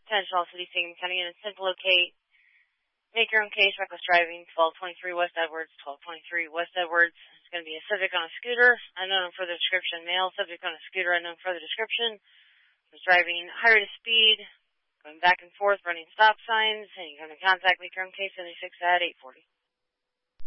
Attention all city, Sangamon County units, to locate. Make your own case, reckless driving, 1223 West Edwards, 1223 West Edwards. It's going to be a Civic on a scooter, unknown further description. Male, subject on a scooter, unknown further description. Was driving high rate of speed, going back and forth, running stop signs, and you're going to contact Make Your Own Case 76 at 840.